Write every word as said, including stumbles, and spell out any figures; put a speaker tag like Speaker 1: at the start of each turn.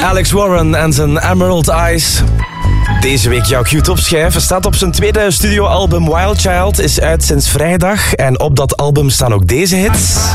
Speaker 1: Alex Warren en zijn Emerald Eyes. Deze week jouw Q-top-schijf staat op zijn tweede studioalbum Wild Child, is uit sinds vrijdag. En op dat album staan ook deze hits.